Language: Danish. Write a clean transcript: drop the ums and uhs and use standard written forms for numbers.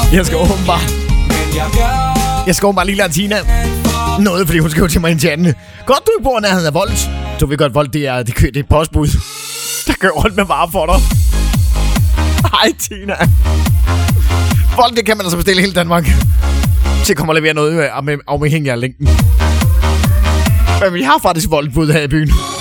Jeg skal åbenbart lige lære Tina noget, fordi hun skriver til mig en Janne. Godt, du ikke bor nærheden af Volt. Du ved godt, Volt, det er et postbud, der gør rundt med varer for dig. Hej, Tina. Volt, det kan man altså bestille i hele Danmark. Så kommer og levere noget afhængig af længden. Men vi har faktisk Volt-bud her i byen.